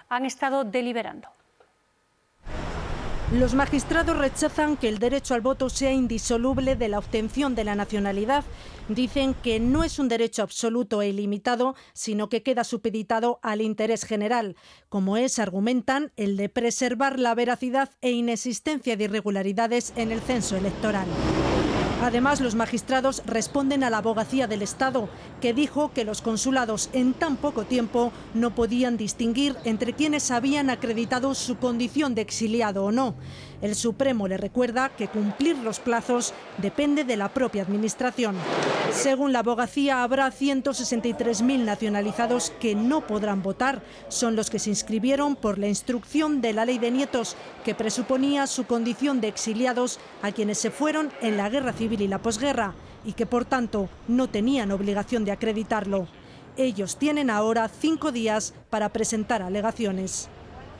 han estado deliberando. Los magistrados rechazan que el derecho al voto sea indisoluble de la obtención de la nacionalidad. Dicen que no es un derecho absoluto e ilimitado, sino que queda supeditado al interés general, como es, argumentan, el de preservar la veracidad e inexistencia de irregularidades en el censo electoral. Además, los magistrados responden a la Abogacía del Estado, que dijo que los consulados en tan poco tiempo no podían distinguir entre quienes habían acreditado su condición de exiliado o no. El Supremo le recuerda que cumplir los plazos depende de la propia Administración. Según la Abogacía, habrá 163.000 nacionalizados que no podrán votar. Son los que se inscribieron por la instrucción de la Ley de Nietos, que presuponía su condición de exiliados a quienes se fueron en la Guerra Civil y la posguerra, y que por tanto no tenían obligación de acreditarlo. Ellos tienen ahora 5 días para presentar alegaciones.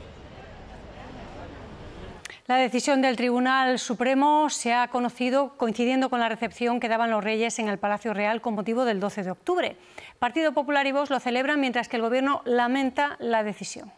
La decisión del Tribunal Supremo se ha conocido coincidiendo con la recepción que daban los reyes en el Palacio Real con motivo del 12 de octubre. Partido Popular y Vox lo celebran, mientras que el Gobierno lamenta la decisión.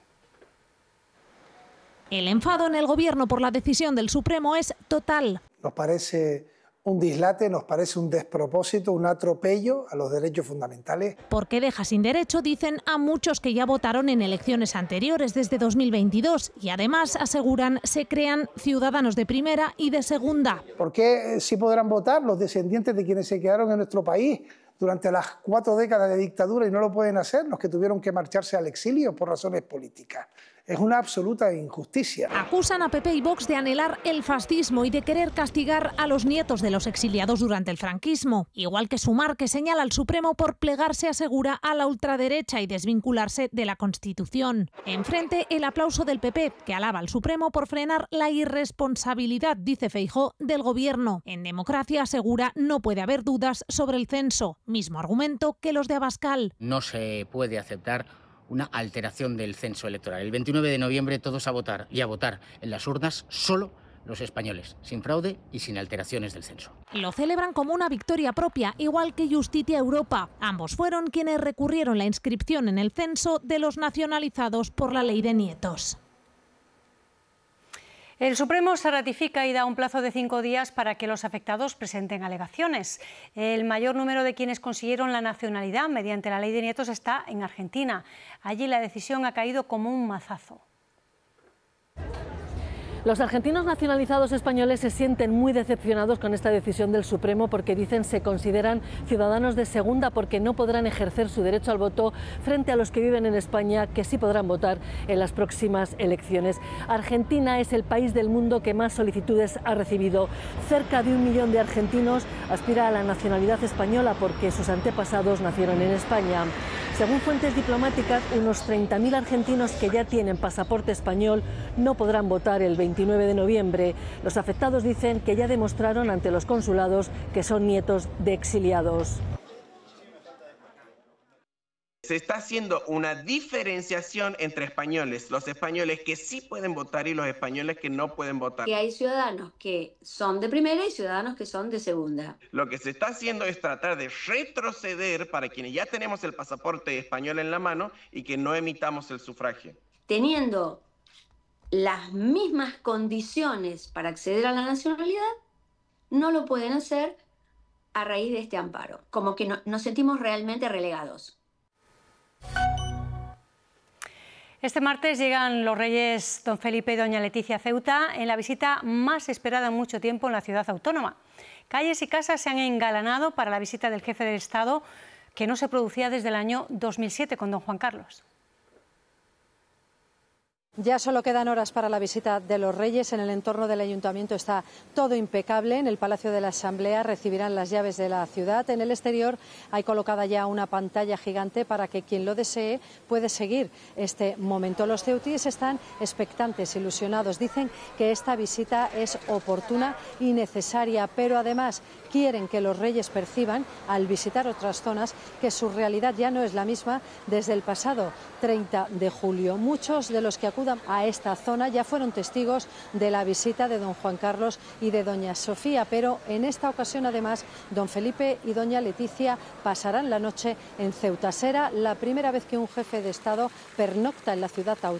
El enfado en el Gobierno por la decisión del Supremo es total. Nos parece un dislate, nos parece un despropósito, un atropello a los derechos fundamentales. Porque deja sin derecho, dicen, a muchos que ya votaron en elecciones anteriores desde 2022 y además, aseguran, se crean ciudadanos de primera y de segunda. ¿Por qué sí podrán votar los descendientes de quienes se quedaron en nuestro país durante las 4 décadas de dictadura y no lo pueden hacer los que tuvieron que marcharse al exilio por razones políticas? Es una absoluta injusticia. Acusan a PP y Vox de anhelar el fascismo y de querer castigar a los nietos de los exiliados durante el franquismo. Igual que Sumar, que señala al Supremo por plegarse, asegura, a la ultraderecha y desvincularse de la Constitución. Enfrente, el aplauso del PP, que alaba al Supremo por frenar la irresponsabilidad, dice Feijóo, del Gobierno. En democracia, asegura, no puede haber dudas sobre el censo. Mismo argumento que los de Abascal. No se puede aceptar una alteración del censo electoral. El 29 de noviembre todos a votar y a votar en las urnas solo los españoles, sin fraude y sin alteraciones del censo. Lo celebran como una victoria propia, igual que Justitia Europa. Ambos fueron quienes recurrieron la inscripción en el censo de los nacionalizados por la Ley de Nietos. El Supremo se ratifica y da un plazo de 5 días para que los afectados presenten alegaciones. El mayor número de quienes consiguieron la nacionalidad mediante la Ley de Nietos está en Argentina. Allí la decisión ha caído como un mazazo. Los argentinos nacionalizados españoles se sienten muy decepcionados con esta decisión del Supremo porque dicen se consideran ciudadanos de segunda porque no podrán ejercer su derecho al voto frente a los que viven en España, que sí podrán votar en las próximas elecciones. Argentina es el país del mundo que más solicitudes ha recibido. Cerca de 1 millón de argentinos aspira a la nacionalidad española porque sus antepasados nacieron en España. Según fuentes diplomáticas, unos 30.000 argentinos que ya tienen pasaporte español no podrán votar el 29 de noviembre. Los afectados dicen que ya demostraron ante los consulados que son nietos de exiliados. Se está haciendo una diferenciación entre españoles, los españoles que sí pueden votar y los españoles que no pueden votar. Que hay ciudadanos que son de primera y ciudadanos que son de segunda. Lo que se está haciendo es tratar de retroceder para quienes ya tenemos el pasaporte español en la mano y que no emitamos el sufragio. Teniendo las mismas condiciones para acceder a la nacionalidad, no lo pueden hacer a raíz de este amparo. Como que nos sentimos realmente relegados. Este martes llegan los reyes don Felipe y doña Leticia a Ceuta en la visita más esperada en mucho tiempo en la ciudad autónoma. Calles y casas se han engalanado para la visita del jefe del Estado, que no se producía desde el año 2007 con don Juan Carlos. Ya solo quedan horas para la visita de los Reyes. En el entorno del Ayuntamiento está todo impecable. En el Palacio de la Asamblea recibirán las llaves de la ciudad. En el exterior hay colocada ya una pantalla gigante para que quien lo desee puede seguir este momento. Los ceutíes están expectantes, ilusionados. Dicen que esta visita es oportuna y necesaria, pero además quieren que los Reyes perciban, al visitar otras zonas, que su realidad ya no es la misma desde el pasado 30 de julio. Muchos de los que acudan a esta zona ya fueron testigos de la visita de don Juan Carlos y de doña Sofía, pero en esta ocasión además don Felipe y doña Leticia pasarán la noche en Ceuta. Será la primera vez que un jefe de Estado pernocta en la ciudad autónoma